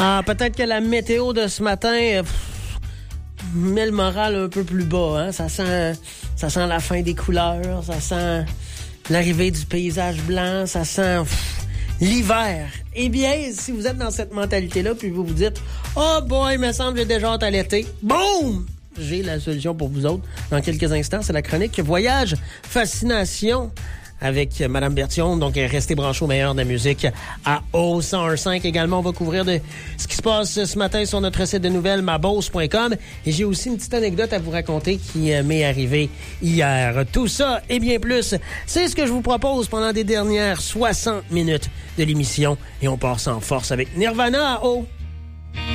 Ah, peut-être que la météo de ce matin met le moral un peu plus bas. Hein? Ça sent la fin des couleurs, ça sent l'arrivée du paysage blanc, ça sent l'hiver. Eh bien, si vous êtes dans cette mentalité-là, puis vous vous dites « Oh boy, il me semble que j'ai déjà hâte à l'été. » Boum! J'ai la solution pour vous autres. Dans quelques instants, c'est la chronique Voyage, Fascination avec Madame Berthiaume. Donc, restez branchés au meilleur de la musique à O101.5. Également, on va couvrir de ce qui se passe ce matin sur notre site de nouvelles, mabosse.com. Et j'ai aussi une petite anecdote à vous raconter qui m'est arrivée hier. Tout ça et bien plus, c'est ce que je vous propose pendant des dernières 60 minutes de l'émission. Et on part sans force avec Nirvana à O.